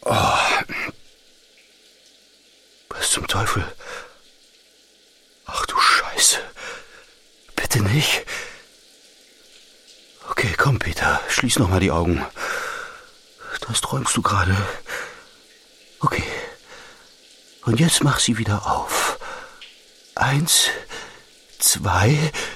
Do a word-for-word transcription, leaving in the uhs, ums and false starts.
Oh. Was zum Teufel? Ach du Scheiße. Bitte nicht. Okay, komm, Peter. Schließ noch mal die Augen. Das träumst du gerade. Okay. Und jetzt mach sie wieder auf. Eins, zwei...